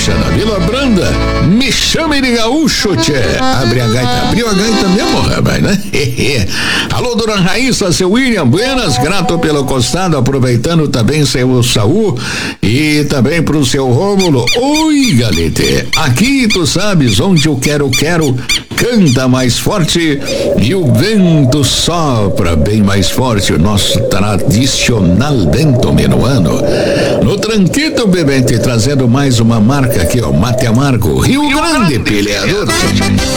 gaúcha, na Vila Branda. Me chame de gaúcho, tchê. Abre a gaita. Abriu a gaita mesmo, rapaz, né? Alô, dona Raíssa, seu William, buenas, grato pelo costado, aproveitando também seu Saúl e também pro seu Rômulo. Oi, galete, aqui tu sabes onde eu quero, canta mais forte e o vento sopra bem mais forte, o nosso tradicional vento minuano. No Tranquito, bebente, trazendo mais uma marca aqui, ó, Mate Amargo, Rio Grande, peleador.